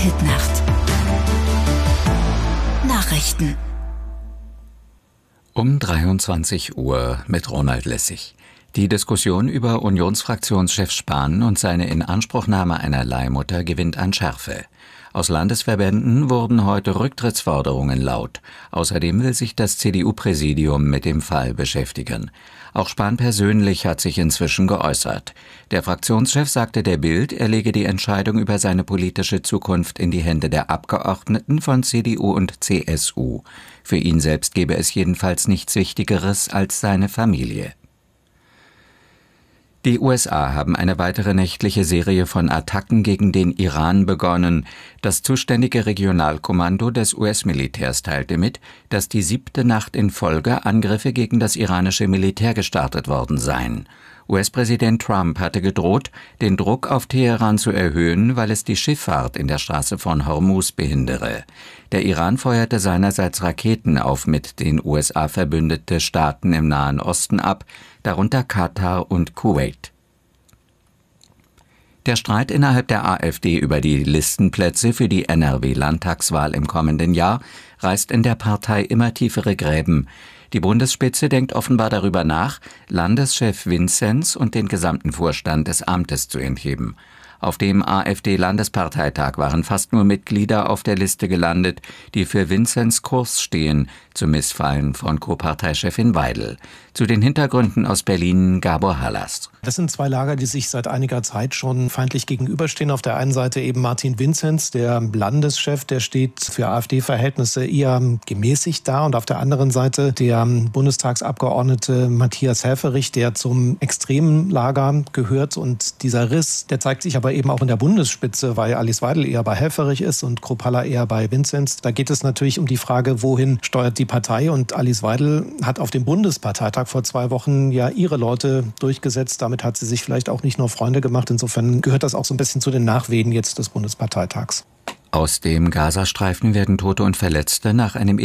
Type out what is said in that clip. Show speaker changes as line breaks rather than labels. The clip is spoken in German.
Hit-Nacht. Nachrichten.
Um 23 Uhr mit Ronald Lessig. Die Diskussion über Unionsfraktionschef Spahn und seine Inanspruchnahme einer Leihmutter gewinnt an Schärfe. Aus Landesverbänden wurden heute Rücktrittsforderungen laut. Außerdem will sich das CDU-Präsidium mit dem Fall beschäftigen. Auch Spahn persönlich hat sich inzwischen geäußert. Der Fraktionschef sagte der Bild, er lege die Entscheidung über seine politische Zukunft in die Hände der Abgeordneten von CDU und CSU. Für ihn selbst gebe es jedenfalls nichts Wichtigeres als seine Familie. Die USA haben eine weitere nächtliche Serie von Attacken gegen den Iran begonnen. Das zuständige Regionalkommando des US-Militärs teilte mit, dass die 7. Nacht in Folge Angriffe gegen das iranische Militär gestartet worden seien. US-Präsident Trump hatte gedroht, den Druck auf Teheran zu erhöhen, weil es die Schifffahrt in der Straße von Hormuz behindere. Der Iran feuerte seinerseits Raketen auf mit den USA verbündete Staaten im Nahen Osten ab, darunter Katar und Kuwait. Der Streit innerhalb der AfD über die Listenplätze für die NRW-Landtagswahl im kommenden Jahr reißt in der Partei immer tiefere Gräben. Die Bundesspitze denkt offenbar darüber nach, Landeschef Vinzenz und den gesamten Vorstand des Amtes zu entheben. Auf dem AfD-Landesparteitag waren fast nur Mitglieder auf der Liste gelandet, die für Vinzenz Kurs stehen, zum Missfallen von Co-Parteichefin Weidel. Zu den Hintergründen aus Berlin Gabor Hallas.
Das sind zwei Lager, die sich seit einiger Zeit schon feindlich gegenüberstehen. Auf der einen Seite eben Martin Vinzenz, der Landeschef, der steht für AfD-Verhältnisse eher gemäßigt da. Und auf der anderen Seite der Bundestagsabgeordnete Matthias Helfferich, der zum extremen Lager gehört. Und dieser Riss, der zeigt sich aber eben auch in der Bundesspitze, weil Alice Weidel eher bei Helfferich ist und Kruppalla eher bei Vinzenz. Da geht es natürlich um die Frage, wohin steuert die Partei? Und Alice Weidel hat auf dem Bundesparteitag vor 2 Wochen ja ihre Leute durchgesetzt. Damit hat sie sich vielleicht auch nicht nur Freunde gemacht. Insofern gehört das auch so ein bisschen zu den Nachwehen jetzt des Bundesparteitags.
Aus dem Gazastreifen werden Tote und Verletzte nach einem